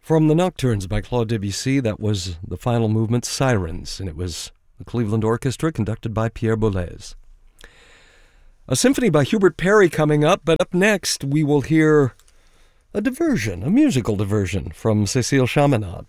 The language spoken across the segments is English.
From the Nocturnes by Claude Debussy, that was the final movement, Sirens, and it was the Cleveland Orchestra conducted by Pierre Boulez. A symphony by Hubert Parry coming up, but up next we will hear a diversion, a musical diversion from Cécile Chaminade.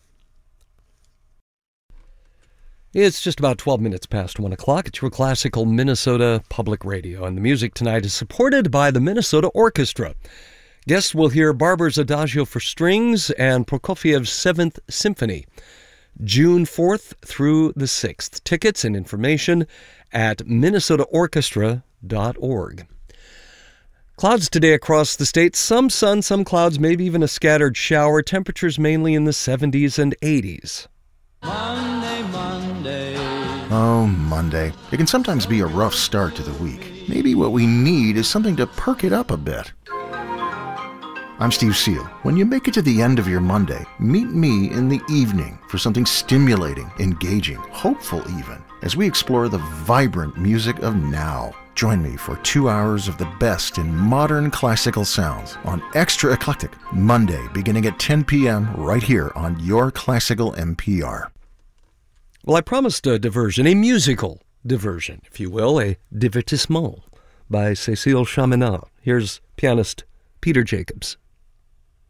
It's just about 12 minutes past 1 o'clock. It's your classical Minnesota Public Radio, and the music tonight is supported by the Minnesota Orchestra. Guests will hear Barber's Adagio for Strings and Prokofiev's Seventh Symphony, June 4th through the 6th. Tickets and information at minnesotaorchestra.org. Clouds today across the state. Some sun, some clouds, maybe even a scattered shower. Temperatures mainly in the 70s and 80s. Monday. Oh, Monday. It can sometimes be a rough start to the week. Maybe what we need is something to perk it up a bit. I'm Steve Seal. When you make it to the end of your Monday, meet me in the evening for something stimulating, engaging, hopeful even, as we explore the vibrant music of now. Join me for 2 hours of the best in modern classical sounds on Extra Eclectic, Monday beginning at 10 p.m. right here on your Classical NPR. Well, I promised a diversion, a musical diversion, if you will, a divertissement by Cécile Chaminade. Here's pianist Peter Jacobs.